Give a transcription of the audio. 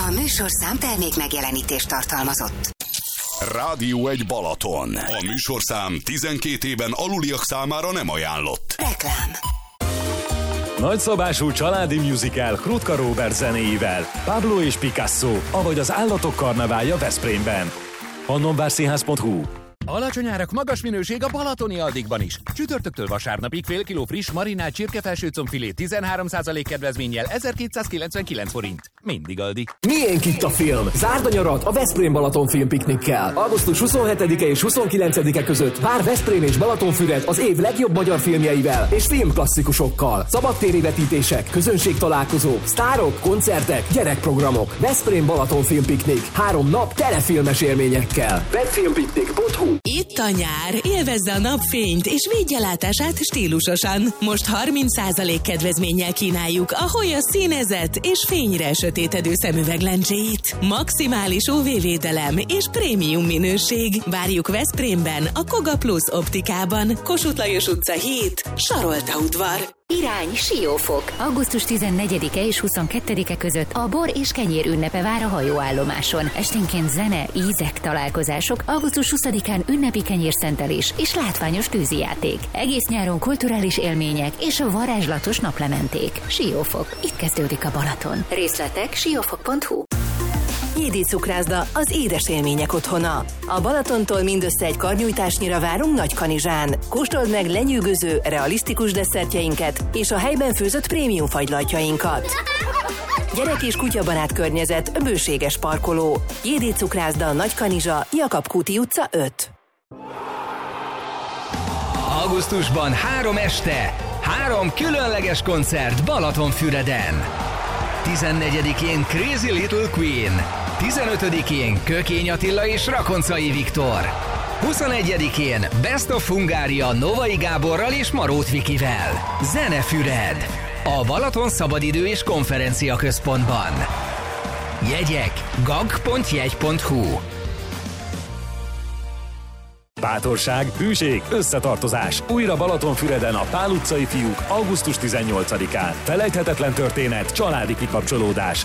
A műsorszám termék megjelenítést tartalmazott. Rádió 1 Balaton. A műsorszám 12 éven aluliak számára nem ajánlott. Reklám. Nagyszabású családi musical Krutka Róbert zenéivel. Pablo és Picasso, avagy az Állatok karneválja Veszprémben. Pannonvárszínház.hu. Alacsony árak, magas minőség a Balatoni Aldiban is. Csütörtöktől vasárnapig fél kiló friss marinált csirkefelsőcombfilé 13% kedvezménnyel 1299 forint. Mindig Aldi. Miénk itt a film? Zárd a nyarat a Veszprém Balaton filmpiknikkel. Augusztus 27-e és 29-e között vár Veszprém és Balatonfüred az év legjobb magyar filmjeivel és filmklasszikusokkal. Szabadtéri vetítések, közönségtalálkozók, sztárok, koncertek, gyerekprogramok. Veszprém Balaton filmpiknik. 3 nap telefilmes élményekkel. Webfilmpiknik.hu. Itt a nyár, élvezze a napfényt és védjelátását stílusosan. Most 30% kedvezménnyel kínáljuk a Hoya színezett és fényre sötétedő szemüveglencséit. Maximális UV-védelem és prémium minőség. Várjuk Veszprémben, a Koga Plus optikában, Kossuth Lajos utca 7, Sarolta udvar. Irány Siófok. Augusztus 14-e és 22-e között a bor és kenyér ünnepe vár a hajóállomáson. Esténként zene, ízek, találkozások, augusztus 20-án ünnepi kenyérszentelés és látványos tűzijáték. Egész nyáron kulturális élmények és a varázslatos naplementék. Siófok. Itt kezdődik a Balaton. Részletek siófok.hu. Jédi Cukrászda, az édes élmények otthona. A Balatontól mindössze egy karnyújtásnyira várunk Nagykanizsán. Kóstold meg lenyűgöző, realisztikus desszertjeinket és a helyben főzött prémium fagylaltjainkat. Gyerek és kutyabarát környezet, bőséges parkoló. Jédi Cukrászda, Nagykanizsa, Jakab Kúti utca 5. Augusztusban 3 este, 3 különleges koncert Balatonfüreden. 14-én Crazy Little Queen, 15-én Kökény Attila és Rakoncai Viktor, 21-én Best of Hungária Novai Gáborral és Marót Vikivel. Zenefüred, a Balaton Szabadidő és Konferencia Központban. Jegyek gag.jegy.hu. Bátorság, hűség, összetartozás. Újra Balatonfüreden a Pál utcai fiúk augusztus 18-án. Felejthetetlen történet, családi kikapcsolódás.